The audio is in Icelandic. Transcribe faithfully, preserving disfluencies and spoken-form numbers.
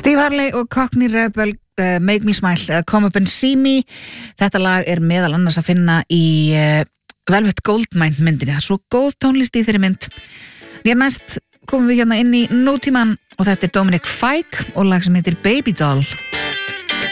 Steve Harley og Cockney Rebel uh, Make Me Smile eða Come Up and See Me. Þetta lag er meðal annars að finna í uh, Velvet Goldmine myndinni. Það er svo góð tónlist í þeirri mynd. Ég næst komum við hérna inn í nútíman og þetta er Dominic Fike og lag sem heitir Baby Doll.